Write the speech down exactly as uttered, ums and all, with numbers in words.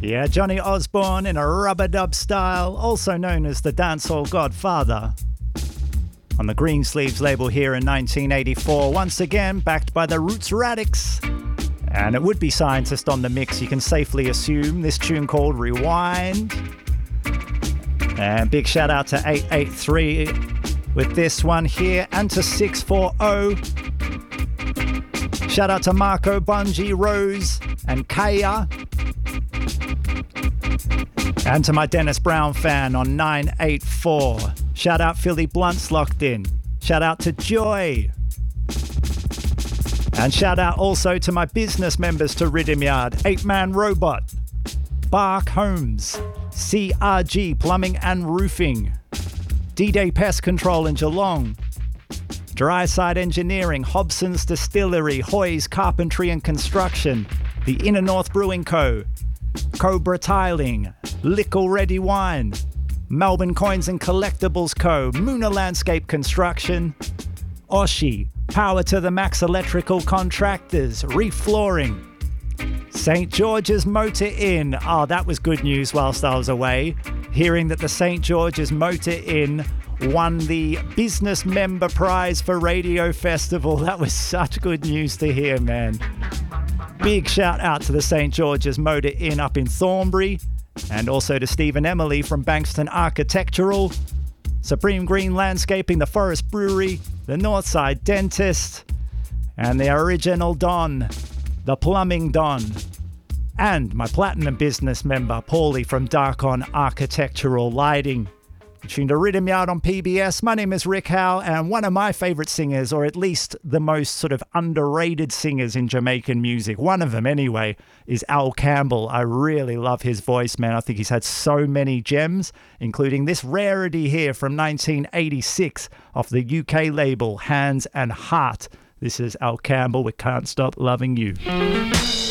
Yeah, Johnny Osborne in a rub-a-dub style, also known as the dancehall godfather. On the Greensleeves label here in nineteen eighty-four, once again backed by the Roots Radics. And it would be Scientist on the mix, you can safely assume. This tune called Rewind. And big shout out to eight eight three with this one here, and to six forty. Shout out to Marco, Bungie, Rose, and Kaya. And to my Dennis Brown fan on nine eight four. Shout out Philly Blunts locked in. Shout out to Joy. And shout out also to my business members to Rhythm Yard, eight man Robot, Bark Homes, C R G Plumbing and Roofing, D-Day Pest Control in Geelong, Dryside Engineering, Hobson's Distillery, Hoy's Carpentry and Construction, the Inner North Brewing Co., Cobra Tiling, Lickle Ready Wine, Melbourne Coins and Collectibles Co., Moona Landscape Construction, Oshi, Power to the Max Electrical Contractors, Reef Flooring, Saint George's Motor Inn. Oh, that was good news whilst I was away. Hearing that the Saint George's Motor Inn won the Business Member Prize for Radio Festival. That was such good news to hear, man. Big shout out to the Saint George's Motor Inn up in Thornbury, and also to Steve and Emily from Bankston Architectural, Supreme Green Landscaping, the Forest Brewery, the Northside Dentist, and the Original Don, the Plumbing Don, and my Platinum Business member, Paulie from Darkon Architectural Lighting. Tuned to Rhythm Yard on P B S. My name is Rick Howe, and one of my favourite singers, or at least the most sort of underrated singers in Jamaican music, one of them anyway, is Al Campbell. I really love his voice, man. I think he's had so many gems, including this rarity here from nineteen eighty-six off the U K label Hands and Heart. This is Al Campbell with Can't Stop Loving You.